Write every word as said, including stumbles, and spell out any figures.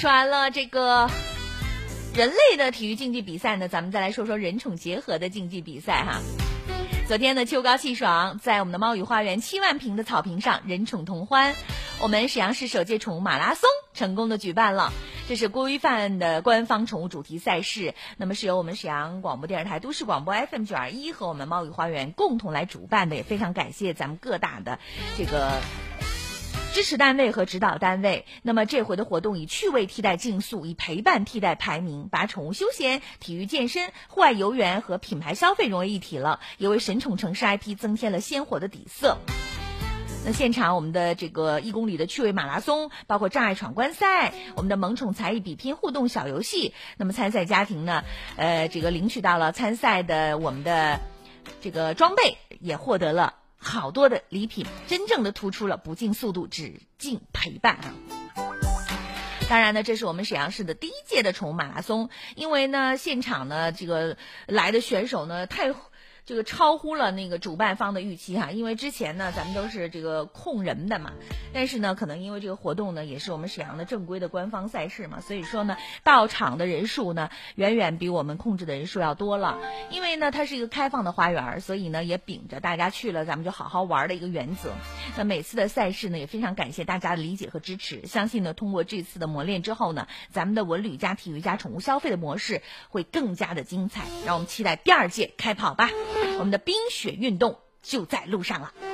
说完了这个人类的体育竞技比赛呢，咱们再来说说人宠结合的竞技比赛哈。昨天呢，秋高气爽，在我们的猫语花园七万平的草坪上，人宠同欢。我们沈阳市首届宠物马拉松成功的举办了，这是规范的官方宠物主题赛事，那么是由我们沈阳广播电视台都市广播 F M 九二一和我们猫语花园共同来主办的，也非常感谢咱们各大的这个支持单位和指导单位。那么这回的活动以趣味替代竞速，以陪伴替代排名，把宠物休闲、体育健身、户外游园和品牌消费融为一体了，也为神宠城市 I P 增添了鲜活的底色。那现场我们的这个一公里的趣味马拉松，包括障碍闯关赛，我们的萌宠才艺比拼互动小游戏。那么参赛家庭呢，呃，这个领取到了参赛的我们的这个装备，也获得了好多的礼品，真正的突出了不尽速度，只尽陪伴啊。当然呢，这是我们沈阳市的第一届的宠物马拉松，因为呢，现场呢，这个来的选手呢，太这个超乎了那个主办方的预期哈，因为之前呢咱们都是这个控人的嘛，但是呢可能因为这个活动呢也是我们沈阳的正规的官方赛事嘛，所以说呢到场的人数呢远远比我们控制的人数要多了。因为呢它是一个开放的花园，所以呢也秉着大家去了咱们就好好玩的一个原则。那每次的赛事呢也非常感谢大家的理解和支持，相信呢通过这次的磨练之后呢，咱们的文旅加体育加宠物消费的模式会更加的精彩，让我们期待第二届开跑吧。我们的冰雪运动就在路上了。